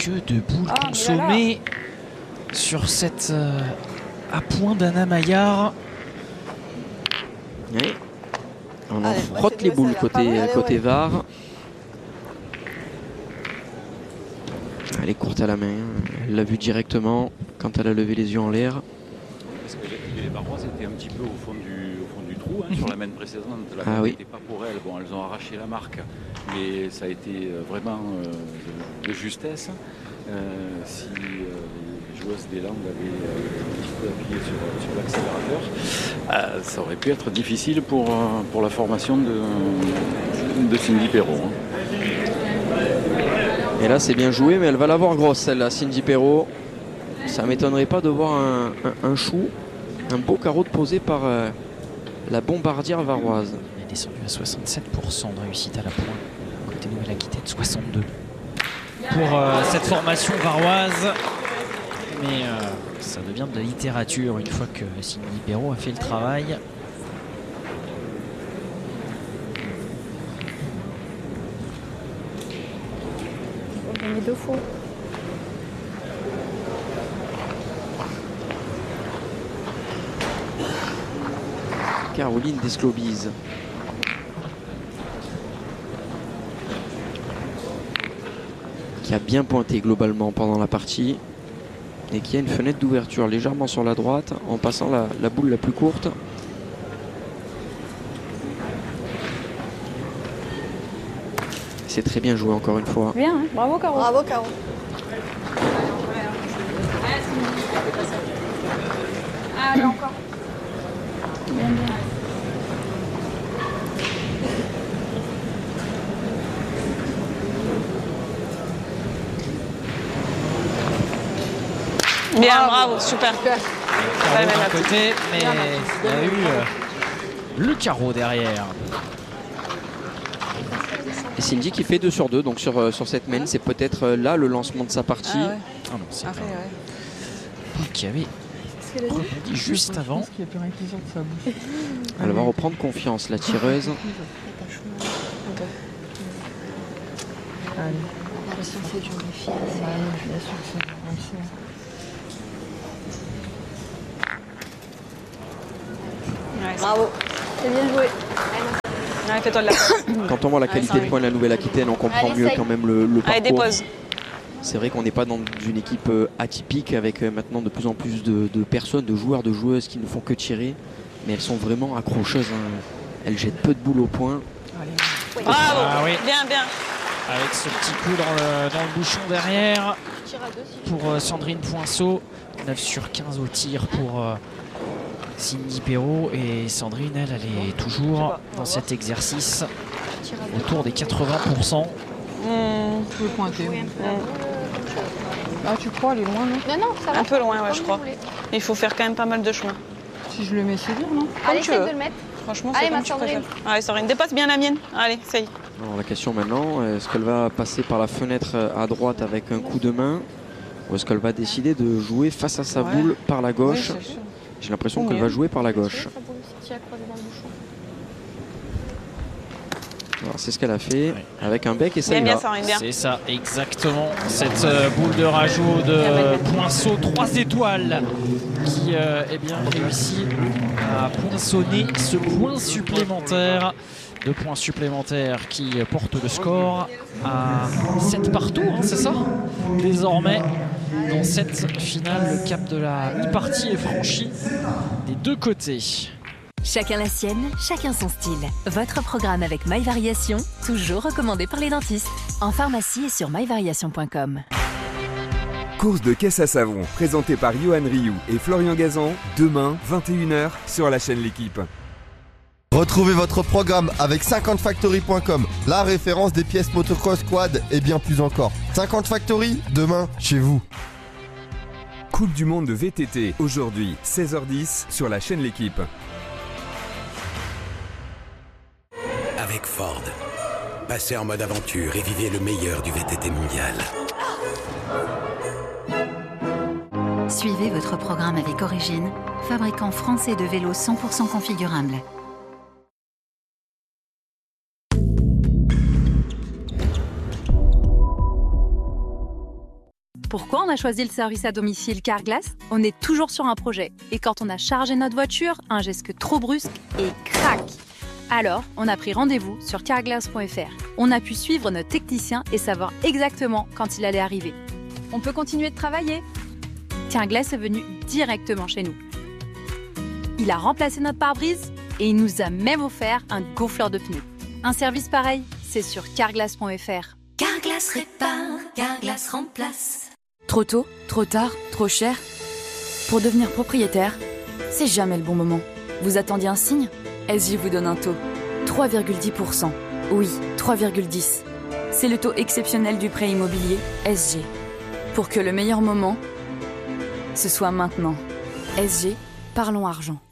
que de boules consommées sur cette à point d'Anna Maillard. Oui. On en frotte les boules côté VAR. Elle est courte à la main. Elle l'a vu directement quand elle a levé les yeux en l'air. Parce que les Varoises étaient un petit peu au fond du trou sur la main précédente. La main n'était pas pour elles. Bon, elles ont arraché la marque, mais ça a été vraiment de justesse. Si les joueuses des Landes avaient un petit peu appuyé sur l'accélérateur, ça aurait pu être difficile pour la formation de Cindy Perrault. Et là, c'est bien joué, mais elle va l'avoir grosse, celle-là, Cindy Perrault. Ça ne m'étonnerait pas de voir un chou, un beau carreau de posé par la bombardière varoise. Elle est descendue à 67% de réussite à la pointe. Côté Nouvelle-Aquitaine, 62%. Pour cette formation varoise. Mais ça devient de la littérature une fois que Cindy Perrault a fait le travail. On est 2 fois. Caroline Desclobise. Qui a bien pointé globalement pendant la partie et qui a une fenêtre d'ouverture légèrement sur la droite en passant la boule la plus courte. C'est très bien joué encore une fois. Bien, hein, bravo Caro. Bravo Caro. Allez, encore. Bien, bien. Bien, bravo, super. Carreau d'un côté, mais il y a eu le carreau derrière. Et Cindy qui fait 2 sur 2, donc sur cette main, c'est peut-être là le lancement de sa partie. Ah non, c'est pas qui avait rebondi juste avant. Elle va reprendre confiance, la tireuse. Bravo. C'est bien joué. Allez, fais-toi de la Quand on voit la qualité de points de la Nouvelle-Aquitaine, on comprend mieux quand même le parcours. Allez, dépose. C'est vrai qu'on n'est pas dans une équipe atypique avec maintenant de plus en plus de personnes, de joueurs, de joueuses qui ne font que tirer. Mais elles sont vraiment accrocheuses. Elles jettent peu de boules au point. Bravo. Ah oui. Bien, bien. Avec ce petit coup dans le bouchon derrière pour Sandrine Poinceau. 9 sur 15 au tir pour Cindy Perrault. Et Sandrine, elle est toujours dans cet exercice autour des 80%. Tu peux pointer. Ah, tu crois, elle est loin, non? Non, ça va. Un peu loin, ouais, je crois. Il faut faire quand même pas mal de chemin. Si je le mets, c'est dur, non? Allez, tu essaye veux. de le mettre. Franchement, Allez, c'est ma comme tu Sandrine. préfères. Allez, Sandrine, dépasse bien la mienne. Allez, ça y est. Alors, la question maintenant, est-ce qu'elle va passer par la fenêtre à droite avec un coup de main ou est-ce qu'elle va décider de jouer face à sa boule par la gauche? Oui, J'ai l'impression qu'elle va jouer par la gauche. C'est ce qu'elle a fait avec un bec et ça y Bien, va. Sandrine, bien. C'est ça, exactement. Cette boule de rajout de Poinceau 3 étoiles qui réussit à poinçonner ce point supplémentaire. 2 points supplémentaires qui portent le score à 7 partout, c'est ça? Désormais, dans cette finale, le cap de la e-partie est franchi des deux côtés. Chacun la sienne, chacun son style. Votre programme avec MyVariation, toujours recommandé par les dentistes. En pharmacie et sur myvariation.com. Course de caisse à savon, présentée par Johan Rioux et Florian Gazan, demain, 21h, sur la chaîne L'Équipe. Retrouvez votre programme avec 50factory.com, la référence des pièces motocross, quad et bien plus encore. 50 Factory, demain, chez vous. Coupe du monde de VTT, aujourd'hui, 16h10, sur la chaîne L'Équipe. Avec Ford, passez en mode aventure et vivez le meilleur du VTT mondial. Suivez votre programme avec Origine, fabricant français de vélos 100% configurables. Pourquoi on a choisi le service à domicile Carglass? On est toujours sur un projet. Et quand on a chargé notre voiture, un geste trop brusque et crac! Alors, on a pris rendez-vous sur carglass.fr. On a pu suivre notre technicien et savoir exactement quand il allait arriver. On peut continuer de travailler. Carglass est venu directement chez nous. Il a remplacé notre pare-brise et il nous a même offert un gonfleur de pneus. Un service pareil, c'est sur carglass.fr. Carglass répare, Carglass remplace. Trop tôt, trop tard, trop cher. Pour devenir propriétaire, c'est jamais le bon moment. Vous attendiez un signe? SG vous donne un taux. 3,10%. Oui, 3,10. C'est le taux exceptionnel du prêt immobilier SG. Pour que le meilleur moment, ce soit maintenant. SG, parlons argent.